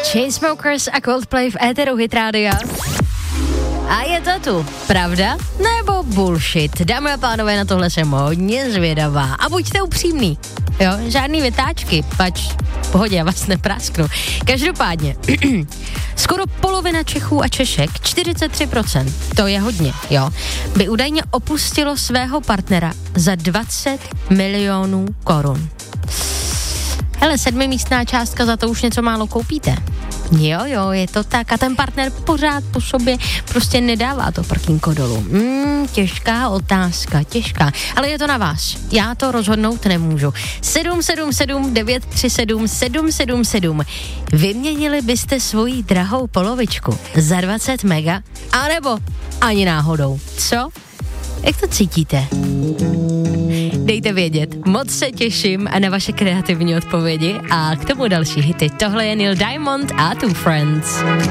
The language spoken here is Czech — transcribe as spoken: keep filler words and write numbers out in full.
Chainsmokers a Coldplay v éteru Hit Rádia. A je to tu, pravda nebo bullshit? Dámy a pánové, na tohle jsem hodně zvědavá. A buďte upřímný, jo, žádný vytáčky, pač v pohodě, já vás neprásknu. Každopádně, skoro polovina Čechů a Češek, čtyřicet tři procent, to je hodně, jo, by údajně opustilo svého partnera za dvacet milionů korun. Hele, sedmimístná částka, za to už něco málo koupíte. Jo, jo, je to tak a ten partner pořád po sobě prostě nedává to prkínko dolů. Mm, těžká otázka, těžká, ale je to na vás. Já to rozhodnout nemůžu. sedm sedm sedm devět tři sedm sedm sedm sedm. Vyměnili byste svoji drahou polovičku za dvacet mega? A nebo ani náhodou. Co? Jak to cítíte? Dejte vědět, moc se těším na vaše kreativní odpovědi a k tomu další hity. Tohle je Neil Diamond a Two Friends.